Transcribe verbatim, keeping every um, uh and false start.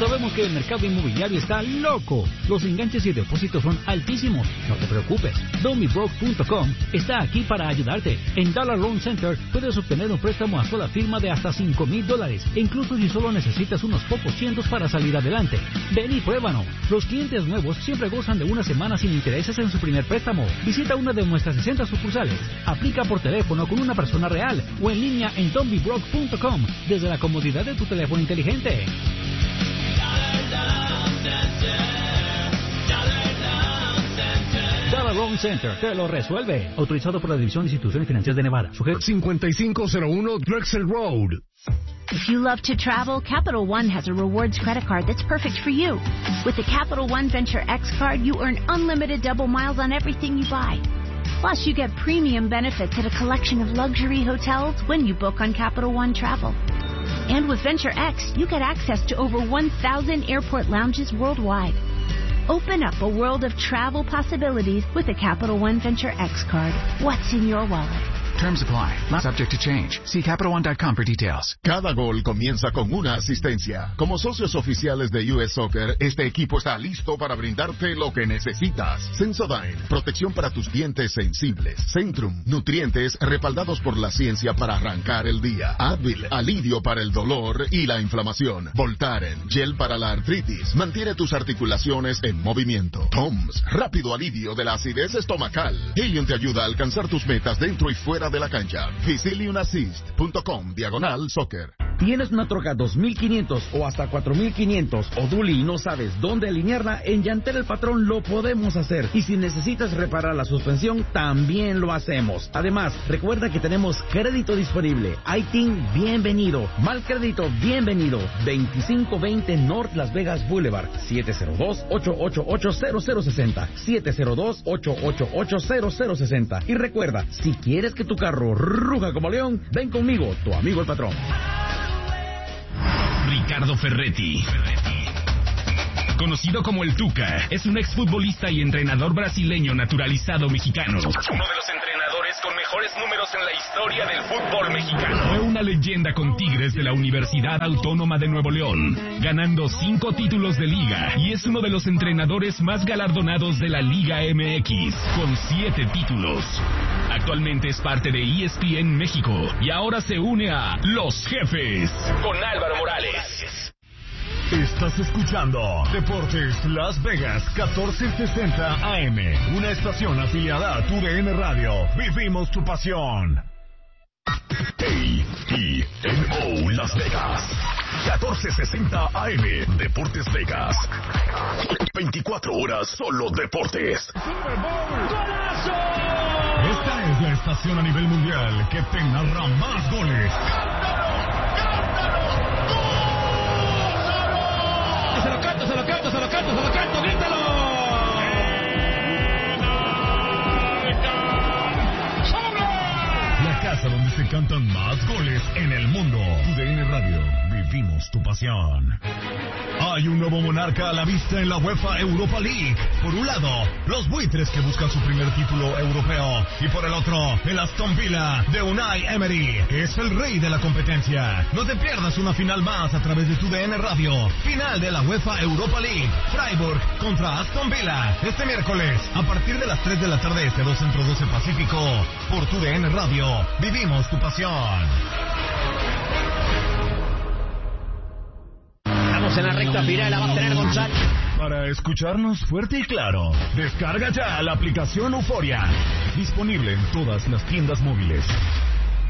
Sabemos que el mercado inmobiliario está loco. Los enganches y depósitos son altísimos. No te preocupes. Don't Be Broke punto com está aquí para ayudarte. En Dollar Loan Center puedes obtener un préstamo a sola firma de hasta cinco mil dólares, e incluso si solo necesitas unos pocos cientos para salir adelante. Ven y pruébanos. Los clientes nuevos siempre gozan de una semana sin intereses en su primer préstamo. Visita una de nuestras sesenta sucursales. Aplica por teléfono con una persona real o en línea en Don't Be Broke punto com desde la comodidad de tu teléfono inteligente. Dollar Loan Center te lo resuelve. Autorizado por la División de Instituciones Financieras de Nevada. Sujeto cincuenta y cinco cero uno Drexel Road. If you love to travel, Capital One has a rewards credit card that's perfect for you. With the Capital One Venture X card, you earn unlimited double miles on everything you buy. Plus, you get premium benefits at a collection of luxury hotels when you book on Capital One Travel. And with Venture X, you get access to over one thousand airport lounges worldwide. Open up a world of travel possibilities with a Capital One Venture X card. What's in your wallet? Terms apply. Not subject to change. See Capital One dot com for details. Cada gol comienza con una asistencia. Como socios oficiales de U S Soccer, este equipo está listo para brindarte lo que necesitas. Sensodyne, protección para tus dientes sensibles. Centrum, nutrientes respaldados por la ciencia para arrancar el día. Advil, alivio para el dolor y la inflamación. Voltaren, gel para la artritis. Mantiene tus articulaciones en movimiento. Toms, rápido alivio de la acidez estomacal. Helium te ayuda a alcanzar tus metas dentro y fuera de la cancha. Visilium Assist punto com diagonal soccer. ¿Tienes una troca dos mil quinientos o hasta cuatro mil quinientos o Dually y no sabes dónde alinearla? En Llantera El Patrón lo podemos hacer. Y si necesitas reparar la suspensión, también lo hacemos. Además, recuerda que tenemos crédito disponible. I T I N, bienvenido. Mal crédito, bienvenido. veinticinco veinte North Las Vegas Boulevard. siete cero dos, ocho ocho ocho, cero cero seis cero. siete cero dos, ocho ocho ocho, cero cero seis cero. Y recuerda, si quieres que tu carro ruja como león, ven conmigo, tu amigo el patrón. Ricardo Ferretti, conocido como el Tuca, es un exfutbolista y entrenador brasileño naturalizado mexicano. Uno de los entrenadores con mejores números en la historia del fútbol mexicano. Fue una leyenda con Tigres de la Universidad Autónoma de Nuevo León, ganando cinco títulos de liga, y es uno de los entrenadores más galardonados de la Liga M X, con siete títulos. Actualmente es parte de E S P N México y ahora se une a Los Jefes con Álvaro Morales. Estás escuchando Deportes Las Vegas catorce sesenta A M, una estación afiliada a tu D N Radio. Vivimos tu pasión. A E N O Las Vegas catorce sesenta A M, Deportes Vegas. veinticuatro horas solo deportes. ¡Golazo! Esta es la estación a nivel mundial que te narra más goles. Se lo canto, se lo canto, se lo canto, se lo canto, grítalo. La casa donde se cantan más goles en el mundo. Tu D N Radio, vivimos tu pasión. Hay un nuevo monarca a la vista en la UEFA Europa League. Por un lado, los buitres que buscan su primer título europeo. Y por el otro, el Aston Villa de Unai Emery, que es el rey de la competencia. No te pierdas una final más a través de tu D N Radio. Final de la UEFA Europa League. Freiburg contra Aston Villa. Este miércoles, a partir de las tres de la tarde, este dos Centro doce Pacífico. Por tu D N Radio, vivimos tu pasión. En la recta final la va a tener González. Para escucharnos fuerte y claro, descarga ya la aplicación Euforia. Disponible en todas las tiendas móviles.